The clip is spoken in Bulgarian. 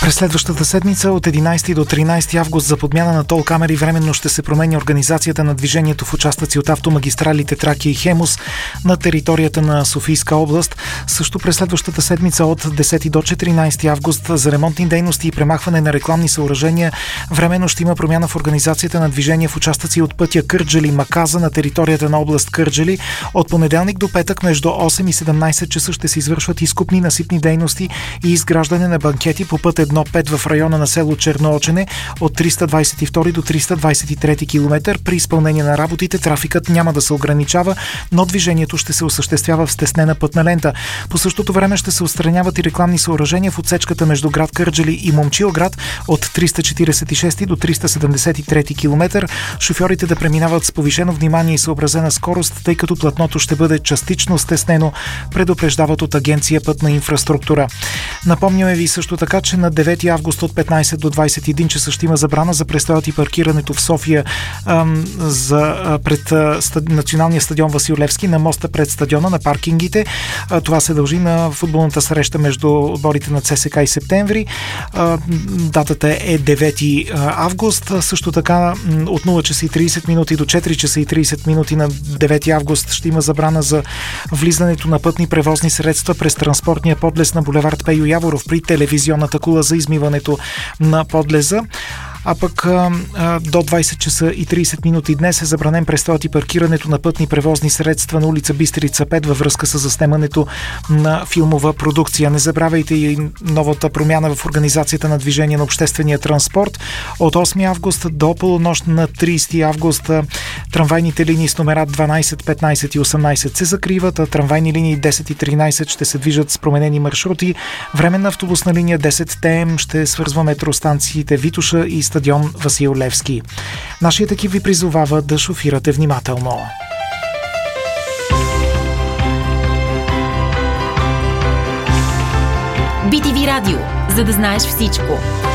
През следващата седмица от 11 до 13 август за подмяна на тол камери временно ще се променя организацията на движението в участъци от автомагистралите Тракия и Хемус на територията на Софийска област. Също през следващата седмица от 10 до 14 август за ремонтни дейности и премахване на рекламни съоръжения временно ще има промяна в организацията на движение в участъци от пътя Кърджали-Маказа на територията на област Кърджали. От понеделник до петък между 8 и 17 часа ще се извършват изкупни насипни дейности и изграждане на банкети по път 1-5 в района на село Черноочене от 322 до 323 км. При изпълнение на работите трафикът няма да се ограничава, но движението ще се осъществява в стеснена пътна лента. По същото време ще се отстраняват и рекламни съоръжения в отсечката между град Кърджали и Момчилград от 346 до 373 км. Шофьорите да преминават с повишено внимание и съобразена скорост, тъй като платното ще бъде частично стеснено, предупреждават от Агенция Пътна инфраструктура. Напомняме ви също така, че на 9 август от 15 до 21 часа ще има забрана за престоят и паркирането в София пред Националния стадион Васил Левски, на моста пред стадиона, на паркингите. Това се дължи на футболната среща между отборите на ЦСК и Септември. Датата е 9 август. Също така от 0 часа и 30 минути до 4 часа и 30 минути на 9 август ще има забрана за влизането на пътни превозни средства през транспортния подлез на булевард Пейо Яворов при телевизионната кула за измиването на подлеза. А пък до 20 часа и 30 минути днес е забранен престоят и паркирането на пътни превозни средства на улица Бистрица 5 във връзка с заснемането на филмова продукция. Не забравяйте и новата промяна в организацията на движение на обществения транспорт. От 8 август до полунощ на 30 август трамвайните линии с номера 12, 15 и 18 се закриват, а трамвайни линии 10 и 13 ще се движат с променени маршрути. Временна автобусна линия 10 ТМ ще свързва метростанциите Витоша и стадион Васил Левски. Нашият екип ви призовава да шофирате внимателно. BTV Радио, за да знаеш всичко.